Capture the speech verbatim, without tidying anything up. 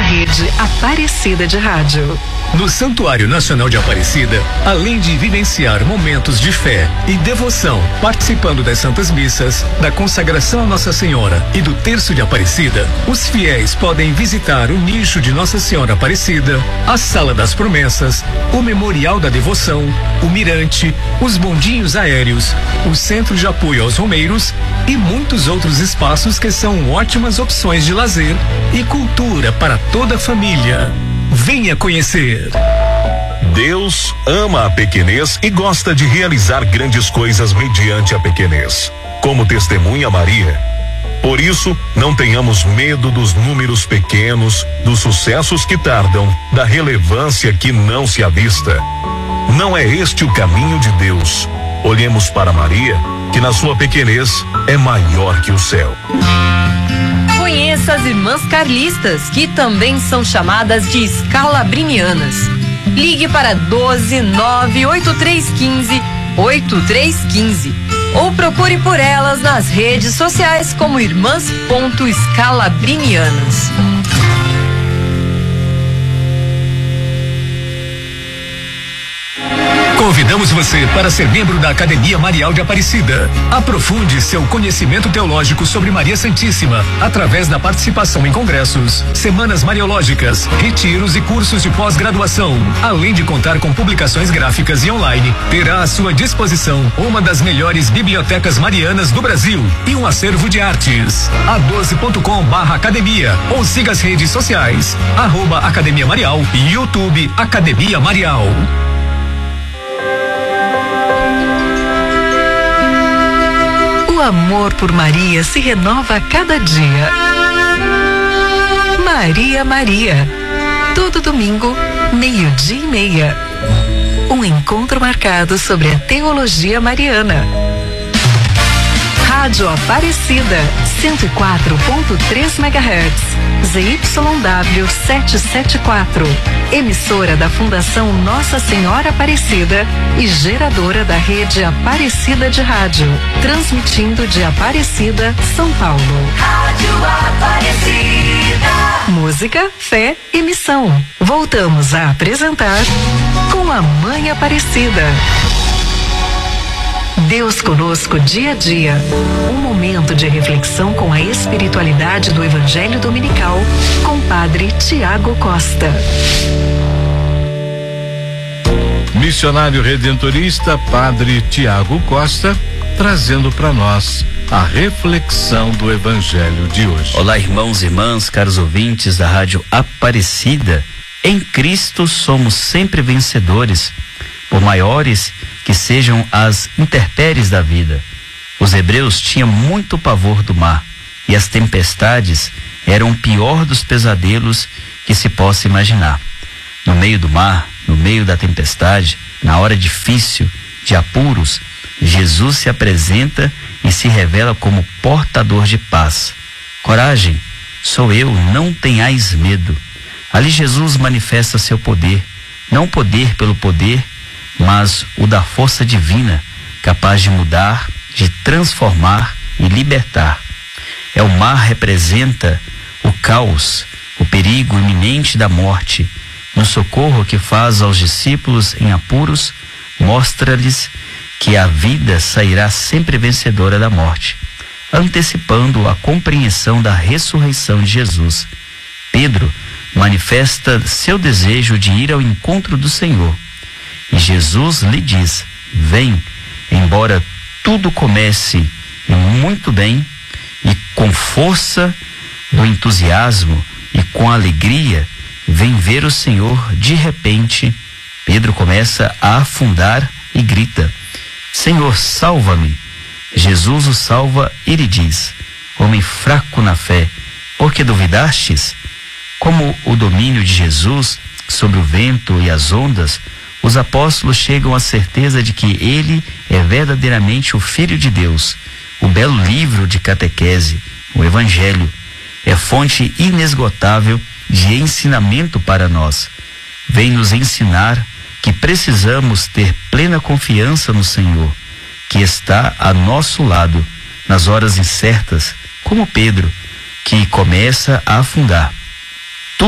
Rede Aparecida de Rádio. No Santuário Nacional de Aparecida, além de vivenciar momentos de fé e devoção, participando das Santas Missas, da consagração a Nossa Senhora e do Terço de Aparecida, os fiéis podem visitar o nicho de Nossa Senhora Aparecida, a Sala das Promessas, o Memorial da Devoção, o Mirante, os bondinhos aéreos, o Centro de Apoio aos Romeiros e muitos outros espaços que são ótimas opções de lazer e cultura para toda a família. Venha conhecer. Deus ama a pequenez e gosta de realizar grandes coisas mediante a pequenez, como testemunha Maria. Por isso, não tenhamos medo dos números pequenos, dos sucessos que tardam, da relevância que não se avista. Não é este o caminho de Deus. Olhemos para Maria, que na sua pequenez é maior que o céu. Conheça as irmãs carlistas, que também são chamadas de escalabrinianas. Ligue para doze nove oito três um cinco oito três um cinco ou procure por elas nas redes sociais como irmãs.escalabrinianas. Convidamos você para ser membro da Academia Marial de Aparecida. Aprofunde seu conhecimento teológico sobre Maria Santíssima através da participação em congressos, semanas mariológicas, retiros e cursos de pós-graduação. Além de contar com publicações gráficas e online, terá à sua disposição uma das melhores bibliotecas marianas do Brasil e um acervo de artes. a doze ponto com barra academia ou siga as redes sociais, arroba Academia Marial e YouTube Academia Marial. O amor por Maria se renova a cada dia. Maria Maria. Todo domingo, meio-dia e meia. Um encontro marcado sobre a teologia mariana. Rádio Aparecida, cento e quatro ponto três megahertz. Z Y W setecentos e setenta e quatro. Emissora da Fundação Nossa Senhora Aparecida e geradora da rede Aparecida de Rádio. Transmitindo de Aparecida, São Paulo. Rádio Aparecida. Música, fé e missão. Voltamos a apresentar Com a Mãe Aparecida. Deus conosco dia a dia. Um momento de reflexão com a espiritualidade do Evangelho Dominical com Padre Tiago Costa. Missionário redentorista Padre Tiago Costa, trazendo para nós a reflexão do Evangelho de hoje. Olá, irmãos e irmãs, caros ouvintes da Rádio Aparecida. Em Cristo somos sempre vencedores, por maiores que sejam as intempéries da vida. Os hebreus tinham muito pavor do mar, e as tempestades eram o pior dos pesadelos que se possa imaginar. No meio do mar, no meio da tempestade, na hora difícil, de apuros, Jesus se apresenta e se revela como portador de paz. Coragem, sou eu, não tenhais medo. Ali Jesus manifesta seu poder, não o poder pelo poder, mas o da força divina, capaz de mudar, de transformar e libertar. É o mar representa o caos, o perigo iminente da morte. No socorro que faz aos discípulos em apuros, mostra-lhes que a vida sairá sempre vencedora da morte, antecipando a compreensão da ressurreição de Jesus. Pedro manifesta seu desejo de ir ao encontro do Senhor. E Jesus lhe diz: vem, embora tudo comece muito bem e com força do entusiasmo e com alegria, vem ver o Senhor. De repente, Pedro começa a afundar e grita: Senhor, salva-me. Jesus o salva e lhe diz: homem fraco na fé, por que duvidastes? Como o domínio de Jesus sobre o vento e as ondas, os apóstolos chegam à certeza de que ele é verdadeiramente o Filho de Deus. O belo livro de catequese, o Evangelho, é fonte inesgotável de ensinamento para nós. Vem nos ensinar que precisamos ter plena confiança no Senhor, que está a nosso lado nas horas incertas, como Pedro, que começa a afundar.